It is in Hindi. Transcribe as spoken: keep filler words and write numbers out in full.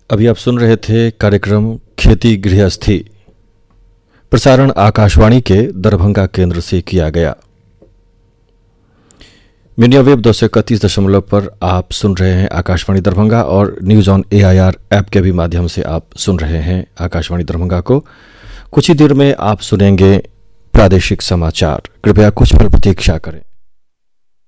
अभी आप सुन रहे थे कार्यक्रम खेती गृहस्थी, प्रसारण आकाशवाणी के दरभंगा केंद्र से किया गया। मीडिया वेब दो सौ इकतीस दशमलव पर आप सुन रहे हैं आकाशवाणी दरभंगा और न्यूज ऑन एआईआर ऐप के भी माध्यम से आप सुन रहे हैं आकाशवाणी दरभंगा को। कुछ ही देर में आप सुनेंगे प्रादेशिक समाचार। कृपया कुछ पल प्रतीक्षा करें।